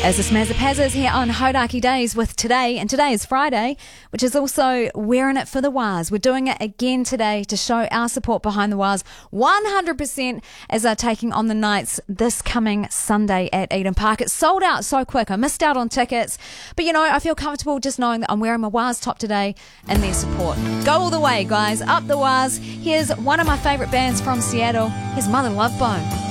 As the Smazzapazzas here on Hodaki Days with today, and today is Friday, which is also Wearing It for the Waz. We're doing it again today to show our support behind the Waz 100% as they're taking on the Knights this coming Sunday at Eden Park. It's sold out so quick. I missed out on tickets, but you know, I feel comfortable just knowing that I'm wearing my Waz top today and their support. Go all the way, guys. Up the Waz. Here's one of my favourite bands from Seattle. Here's Mother Love Bone.